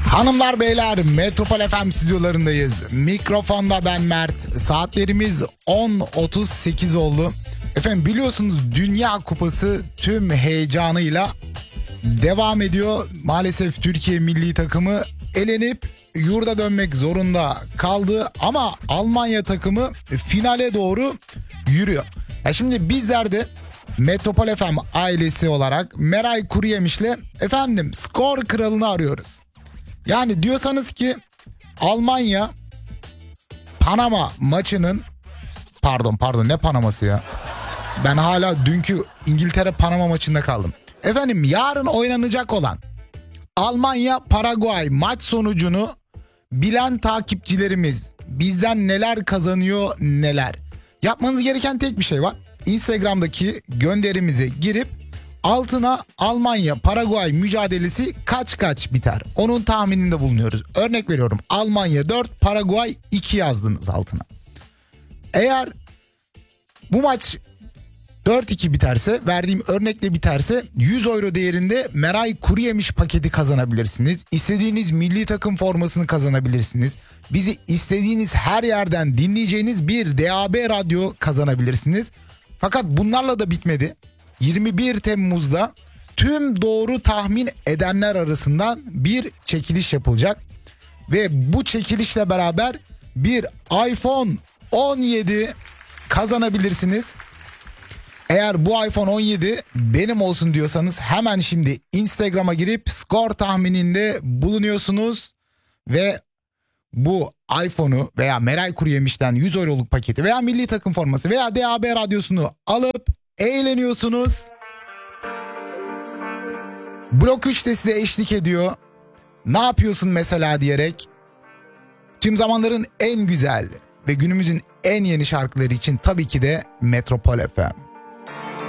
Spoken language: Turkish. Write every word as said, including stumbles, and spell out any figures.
Hanımlar beyler, Metropol F M stüdyolarındayız. Mikrofonda ben Mert. Saatlerimiz on otuz sekiz oldu. Efendim biliyorsunuz Dünya Kupası tüm heyecanıyla devam ediyor. Maalesef Türkiye milli takımı elenip yurda dönmek zorunda kaldı. Ama Almanya takımı finale doğru yürüyor. Ya şimdi bizler de Metropol F M ailesi olarak Meray Kuruyemiş'le efendim skor kralını arıyoruz. Yani diyorsanız ki Almanya Panama maçının pardon pardon ne Panaması ya? Ben hala dünkü İngiltere Panama maçında kaldım. Efendim yarın oynanacak olan Almanya Paraguay maç sonucunu bilen takipçilerimiz bizden neler kazanıyor neler. Yapmanız gereken tek bir şey var. Instagram'daki gönderimize girip altına Almanya Paraguay mücadelesi kaç kaç biter? Onun tahmininde bulunuyoruz. Örnek veriyorum, Almanya dört, Paraguay iki yazdınız altına. Eğer bu maç dört iki biterse, verdiğim örnekle biterse yüz euro değerinde Meray Kuruyemiş paketi kazanabilirsiniz. İstediğiniz milli takım formasını kazanabilirsiniz. Bizi istediğiniz her yerden dinleyeceğiniz bir D A B radyo kazanabilirsiniz. Fakat bunlarla da bitmedi. yirmi bir Temmuz'da tüm doğru tahmin edenler arasından bir çekiliş yapılacak. Ve bu çekilişle beraber bir iPhone on yedi kazanabilirsiniz. Eğer bu iPhone on yedi benim olsun diyorsanız hemen şimdi Instagram'a girip skor tahmininde bulunuyorsunuz. Ve bu iPhone'u veya Meray Kuruyemiş'ten yüz euroluk paketi veya milli takım forması veya D A B radyosunu alıp eğleniyorsunuz. Blok üç de size eşlik ediyor. Ne yapıyorsun mesela diyerek tüm zamanların en güzel ve günümüzün en yeni şarkıları için tabii ki de Metropol F M.